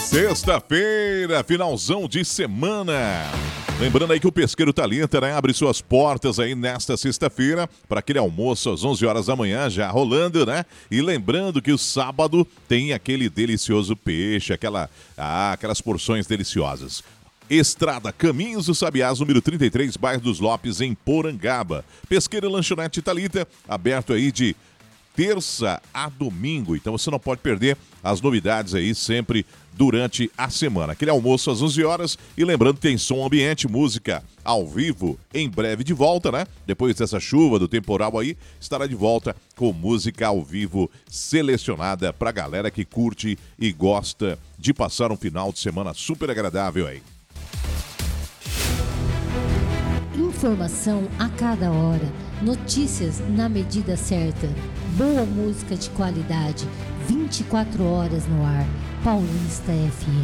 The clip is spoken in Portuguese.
Sexta-feira, finalzão de semana. Lembrando aí que o Pesqueiro Talita, né, abre suas portas aí nesta sexta-feira para aquele almoço às 11 horas da manhã, já rolando, né? E lembrando que o sábado tem aquele delicioso peixe, aquelas porções deliciosas. Estrada Caminhos do Sabiás, número 33, bairro dos Lopes, em Porangaba. Pesqueiro e Lanchonete Talita, aberto aí de terça a domingo, então você não pode perder as novidades aí sempre durante a semana. Aquele almoço às 11 horas e lembrando que tem som ambiente, música ao vivo, em breve de volta, né? Depois dessa chuva, do temporal aí, estará de volta com música ao vivo selecionada pra galera que curte e gosta de passar um final de semana super agradável aí. Informação a cada hora, notícias na medida certa, boa música de qualidade, 24 horas no ar. Paulista FM.